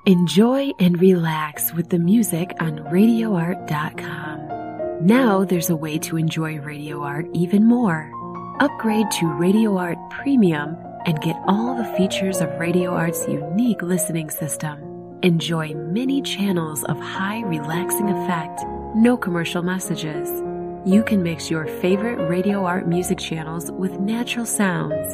Enjoy and relax with the music on RadioArt.com. Now there's a way to enjoy Radio Art even more. Upgrade to Radio Art Premium and get all the features of Radio Art's unique listening system. Enjoy many channels of high relaxing effect, no commercial messages. You can mix your favorite Radio Art music channels with natural sounds